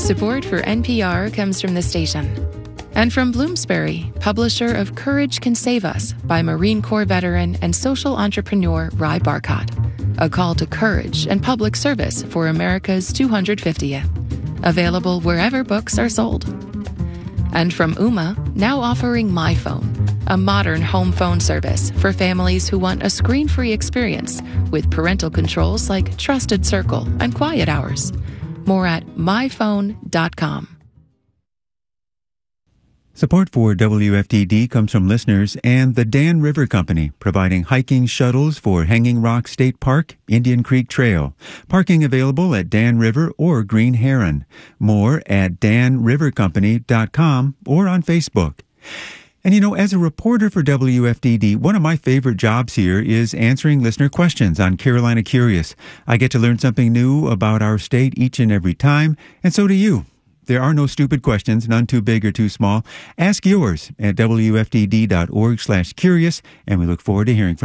Support for NPR comes from the station and from Bloomsbury, publisher of Courage Can Save Us by Marine Corps veteran and social entrepreneur Ry Barcott. A call to courage and public service for America's 250th. Available wherever books are sold. And from Ooma, now offering MyPhone, a modern home phone service for families who want a screen-free experience with parental controls like Trusted Circle and Quiet Hours. More at myphone.com. Support for WFDD comes from listeners and the Dan River Company, providing hiking shuttles for Hanging Rock State Park, Indian Creek Trail. Parking available at Dan River or Green Heron. More at danrivercompany.com or on Facebook. And you know, as a reporter for WFDD, one of my favorite jobs here is answering listener questions on Carolina Curious. I get to learn something new about our state each and every time, and so do you. There are no stupid questions, none too big or too small. Ask yours at WFDD.org/curious, and we look forward to hearing from you.